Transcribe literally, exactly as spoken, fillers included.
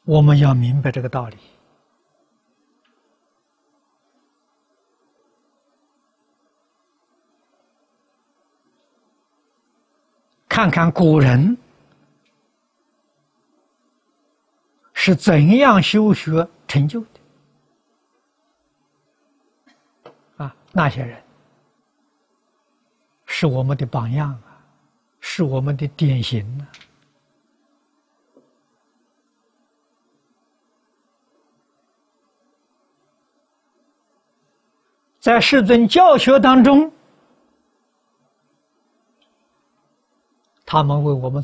我们要明白这个道理。看看古人是怎样修学成就的啊！那些人是我们的榜样啊，是我们的典型啊。在世尊教学当中，他们为我们